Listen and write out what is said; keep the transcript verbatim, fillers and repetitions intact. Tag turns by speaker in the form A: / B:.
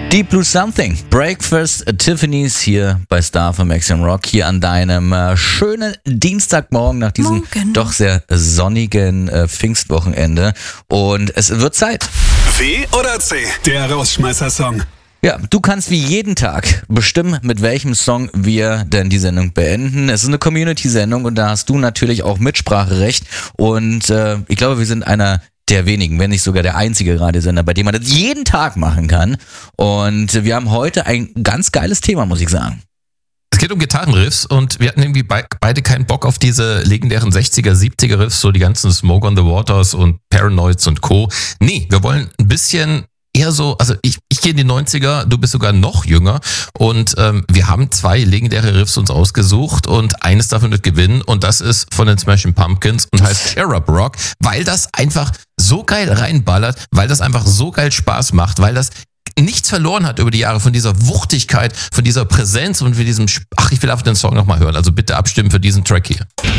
A: Deep Blue Something, Breakfast at Tiffany's hier bei Star von Max and Rock, hier an deinem äh, schönen Dienstagmorgen nach diesem Morgen. doch sehr sonnigen äh, Pfingstwochenende, und es wird Zeit.
B: W oder C, der Rausschmeißer-Song.
A: Ja, du kannst wie jeden Tag bestimmen, mit welchem Song wir denn die Sendung beenden. Es ist eine Community-Sendung und da hast du natürlich auch Mitspracherecht, und äh, ich glaube, wir sind einer der wenigen, wenn nicht sogar der einzige Radiosender, bei dem man das jeden Tag machen kann. Und wir haben heute ein ganz geiles Thema, muss ich sagen.
C: Es geht um Gitarrenriffs, und wir hatten irgendwie be- beide keinen Bock auf diese legendären sechziger, siebziger Riffs, so die ganzen Smoke on the Waters und Paranoids und Co. Nee, wir wollen ein bisschen eher so, also ich, ich gehe in die neunziger, du bist sogar noch jünger, und ähm, wir haben zwei legendäre Riffs uns ausgesucht, und eines davon wird gewinnen, und das ist von den Smashing Pumpkins und heißt Cheer Up Rock, weil das einfach so geil reinballert, weil das einfach so geil Spaß macht, weil das nichts verloren hat über die Jahre von dieser Wuchtigkeit, von dieser Präsenz und für diesem, ach, ich will einfach den Song nochmal hören, also bitte abstimmen für diesen Track hier.